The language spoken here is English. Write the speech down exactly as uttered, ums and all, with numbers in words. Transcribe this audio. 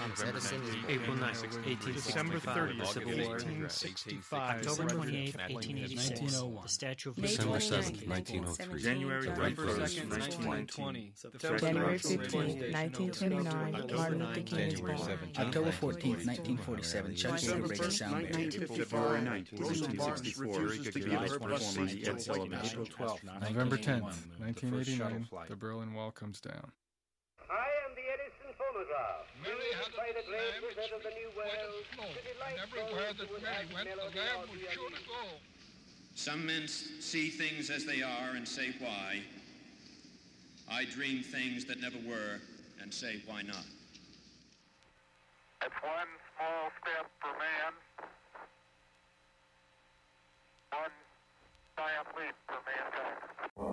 Thomas Edison is born. April ninth, eighteen December sixty-five, thirtieth, the Civil War. eighteen sixty-five. October December twenty-eighth, eighteen eighty-six, nineteen oh one. the Statue of May Liberty. December twenty-ninth, seventh, nineteen oh three. January November second, nineteen twenty. January fifteenth, nineteen twenty-nine, Martin Luther King is born. October fourteenth, nineteen forty-seven, Chuck Yeager breaks sound barrier. February ninth, nineteen sixty-four, April twelfth, November tenth, nineteen eighty-nine, the Berlin Wall comes down. I am the Edison phonograph. Mary had a By the little lamb great which of the New World, snow, to delight and everywhere that those who Mary would went, add the melody lamb of was the sure to Edison. go. Some men see things as they are and say why. I dream things that never were and say why not. It's one small step for man, one giant leap for mankind.